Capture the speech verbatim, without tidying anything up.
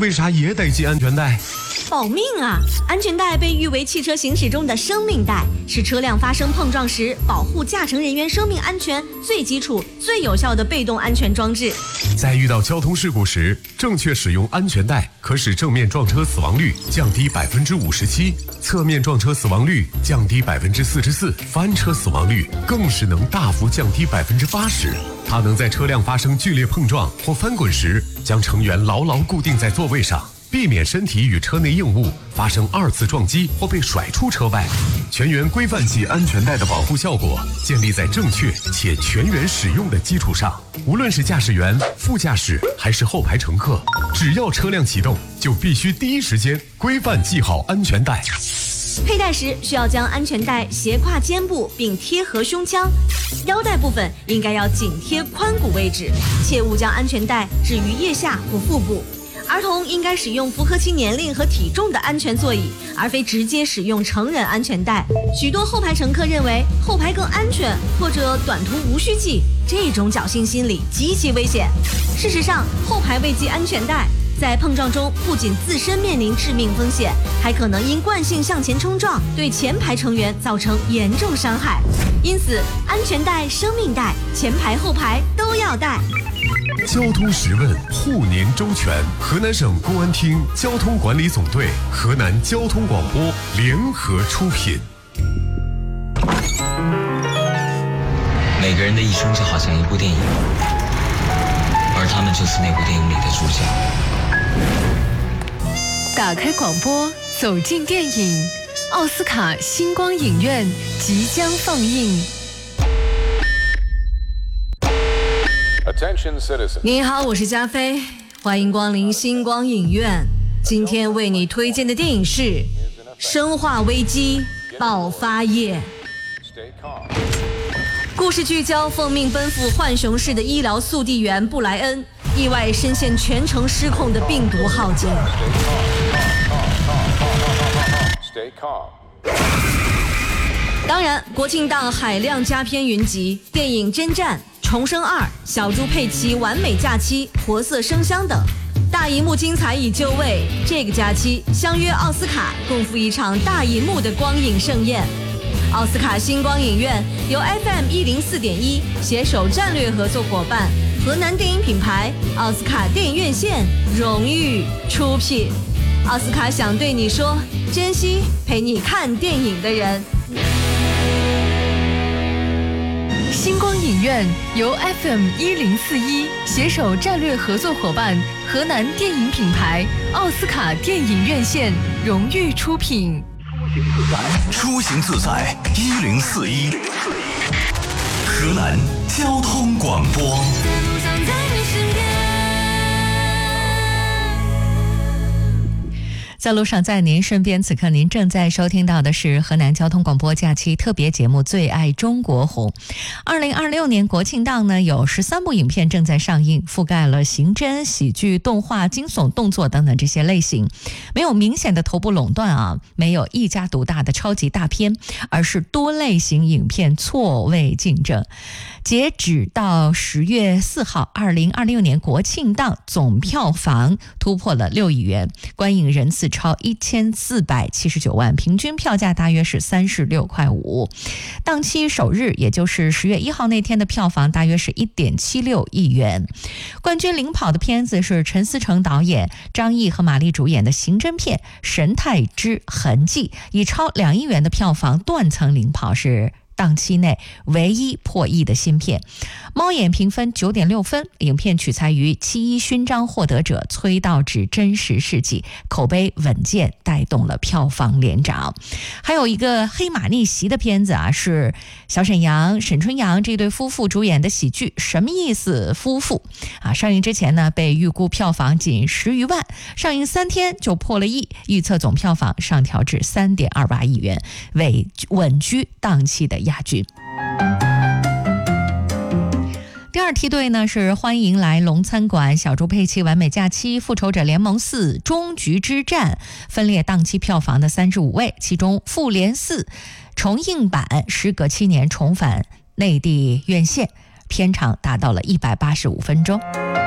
为啥也得系安全带？ 保命啊！安全带被誉为汽车行驶中的生命带，是车辆发生碰撞时保护驾乘人员生命安全最基础、最有效的被动安全装置。 在遇到交通事故时，正确使用安全带可使正面撞车死亡率降低百分之五十七，侧面撞车死亡率降低百分之四十四，翻车死亡率更是能大幅降低百分之八十。它能在车辆发生剧烈碰撞或翻滚时，将成员牢牢固定在座位上，避免身体与车内硬物发生二次撞击或被甩出车外。全员规范系安全带的保护效果建立在正确且全员使用的基础上。无论是驾驶员、副驾驶还是后排乘客，只要车辆启动，就必须第一时间规范系好安全带。 佩戴时需要将安全带斜挎肩部并贴合胸腔，腰带部分应该要紧贴髋骨位置，切勿将安全带置于腋下或腹部。儿童应该使用符合其年龄和体重的安全座椅，而非直接使用成人安全带。许多后排乘客认为后排更安全，或者短途无需系，这种侥幸心理极其危险。事实上，后排未系安全带，在碰撞中不仅自身面临致命风险，还可能因惯性向前冲撞，对前排成员造成严重伤害。因此，安全带、生命带，前排后排都要带。 交通时问，护您周全。河南省公安厅交通管理总队、河南交通广播联合出品。 每个人的一生就好像一部电影，而他们就是那部电影里的主角。 打开广播，走进电影，奥斯卡星光影院即将放映。 你好，我是加菲，欢迎光临星光影院。今天为你推荐的电影是《生化危机：爆发夜》。故事聚焦奉命奔赴浣熊市的医疗速递员布莱恩，意外深陷全城失控的病毒浩劫。当然，国庆档海量佳片云集，电影《征战》、重生二、小猪佩奇完美假期、活色生香等，大荧幕精彩已就位。这个假期相约奥斯卡，共赴一场大荧幕的光影盛宴。奥斯卡星光影院由 F M 一零四点一携手战略合作伙伴河南电影品牌奥斯卡电影院线荣誉出品。奥斯卡想对你说，珍惜陪你看电影的人。 星光影院由 F M 一零四一携手战略合作伙伴河南电影品牌奥斯卡电影院线荣誉出品。 出行自在一零四一，河南交通广播。 在路上，在您身边。此刻您正在收听到的是河南交通广播假期特别节目《最爱中国红》。二零二六年国庆档呢，有十三部影片正在上映，覆盖了刑侦、喜剧、动画、惊悚、动作等等这些类型，没有明显的头部垄断啊，没有一家独大的超级大片，而是多类型影片错位竞争。截止到十月四号，二零二六年国庆档总票房突破了六亿元，观影人次超一千四百七十九万，平均票价大约是三十六块五。档期首日，也就是十月一号那天的票房大约是一点七六亿元。冠军领跑的片子是陈思诚导演、张译和马丽主演的刑侦片《神态之痕迹》，以超两亿元的票房断层领跑，是档期内唯一破亿的新片。猫眼评分 九点六 分，影片取材于七一勋章获得者崔道治真实事迹，口碑稳健，带动了票房连涨。还有一个黑马逆袭的片子啊，是小沈阳、沈春阳这对夫妇主演的喜剧《什么意思夫妇》啊，上映之前呢，被预估票房仅十余万，上映三天就破了亿，预测总票房上调至 三点二八亿元，为稳居档期的亚军。第二梯队呢是欢迎来龙餐馆、小猪佩奇完美假期、复仇者联盟四、终局之战，分列档期票房的三十五位，其中复联四重映版时隔七年重返内地院线，片长达到了一百八十五分钟。